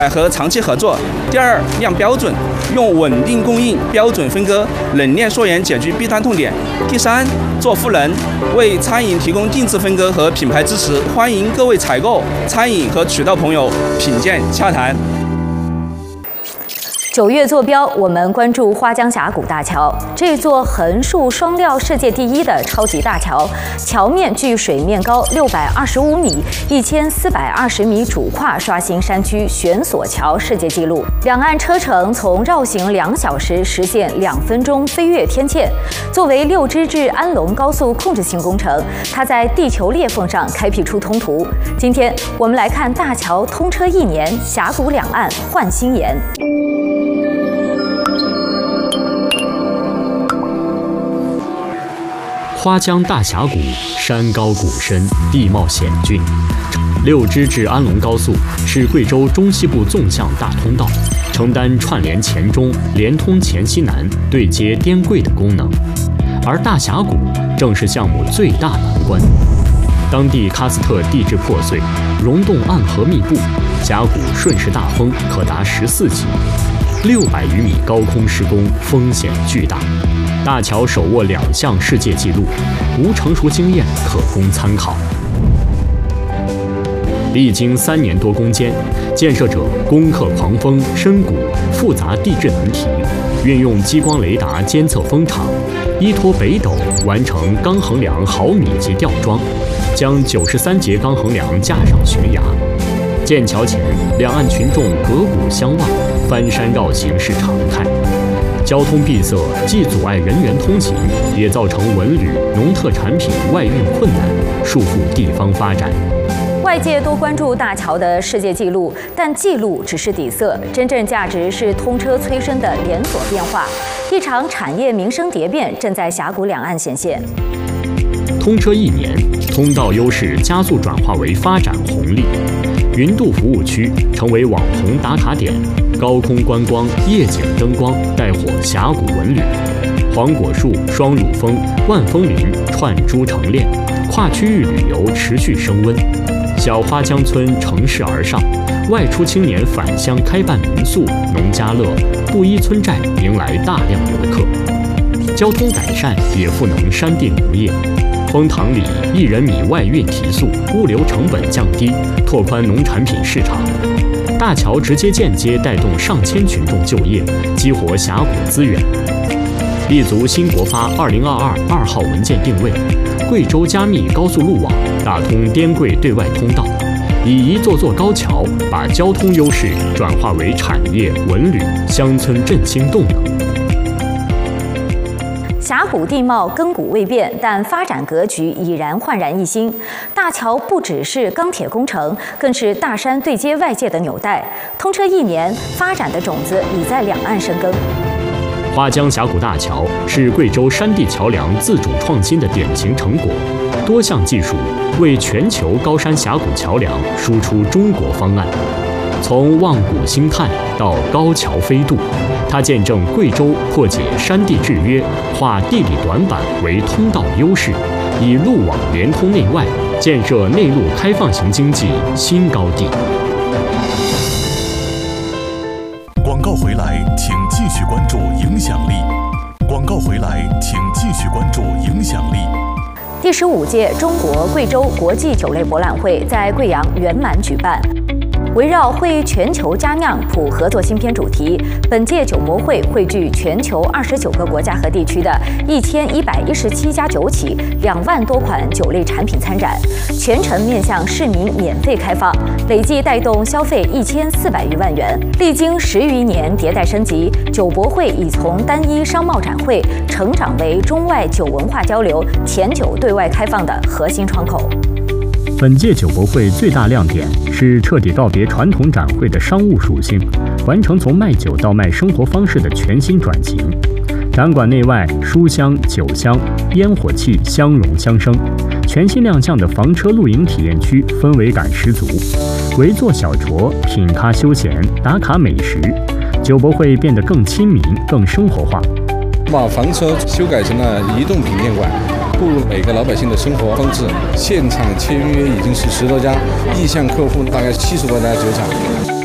和长期合作。第二，量标准，用稳定供应、标准分割、冷链溯源解决 B 端痛点。第三，做赋能，为餐饮提供定制分割和品牌支持。欢迎各位采购、餐饮和渠道朋友品鉴洽谈。 9月坐标，我们关注花江峡谷大桥。这座横竖双料世界第一的超级大桥，桥面距水面高625米，1420米，主跨刷新山区悬索桥世界纪录。两岸车程从绕行2小时实现2分钟飞越天堑。作为6支至安龙高速控制性工程，它在地球裂缝上开辟出通途。今天我们来看大桥通车1年，峡谷两岸焕新颜。 花江大峡谷山高谷深，地貌险峻。6支至安龙高速是贵州中西部纵向大通道，承担串联黔中、连通黔西南、对接滇桂的功能。而大峡谷正是项目最大难关。当地喀斯特地质破碎，溶洞暗河密布，峡谷瞬时大风可达14级，600余米高空施工，风险巨大。大桥手握2项世界纪录，无成熟经验可供参考。历经3年多攻坚，建设者攻克狂风、深谷复杂地质难题，运用激光雷达监测风场，依托北斗完成钢横梁毫米级吊装，将93节钢横梁架上悬崖。建桥前，两岸群众隔谷相望，翻山绕行是常态。交通闭塞既阻碍人员通勤，也造成文旅、农特产品外运困难，束缚地方发展。 外界都关注大桥的世界纪录，但记录只是底色，真正价值是通车催生的连锁变化。一场产业民生蝶变正在峡谷两岸显现。 通车1年，通道优势加速转化为发展红利。云渡服务区成为网红打卡点，高空观光、夜景灯光带火峡谷文旅。黄果树、双乳峰、万峰林串珠成链，跨区域旅游持续升温。小花江村乘势而上，外出青年返乡开办民宿、农家乐，布依村寨迎来大量游客。交通改善也赋能山地农业。枫塘里1人米外运提速，物流成本降低，拓宽农产品市场。大桥直接间接带动上千群众就业，激活峡谷资源。立足新国发2022 2号文件定位，贵州加密高速路网打通滇桂对外通道，以一座座高桥把交通优势转化为产业、文旅、乡村振兴动能。 峡谷地貌亘古未变，但发展格局已然焕然一新。大桥不只是钢铁工程，更是大山对接外界的纽带。通车1年，发展的种子已在两岸生根。 花江峡谷大桥是贵州山地桥梁自主创新的典型成果，多项技术为全球高山峡谷桥梁输出中国方案。从望古兴叹到高桥飞渡，它见证贵州破解山地制约，化地理短板为通道优势，以路网连通内外，建设内陆开放型经济新高地。 广告回来，请继续关注影响力。广告回来，请继续关注影响力。 第15届中国贵州国际酒类博览会在贵阳圆满举办。围绕为全球佳酿谱合作新篇主题，本届酒博会汇聚全球29个国家和地区的1117家酒企，2万多款酒类产品参展，全程面向市民免费开放，累计带动消费1400余万元。历经10余年迭代升级，酒博会已从单一商贸展会成长为中外酒文化交流、甜酒对外开放的核心窗口。 本届酒博会最大亮点是彻底告别传统展会的商务属性，完成从卖酒到卖生活方式的全新转型。展馆内外书香、酒香、烟火气相融相生，全新亮相的房车露营体验区氛围感十足，围坐小酌、品咖休闲、打卡美食，酒博会变得更亲民、更生活化。 把房车修改成了移动品店馆，步入每个老百姓的生活方式。现场签约已经是10多家，意向客户大概70多家酒厂。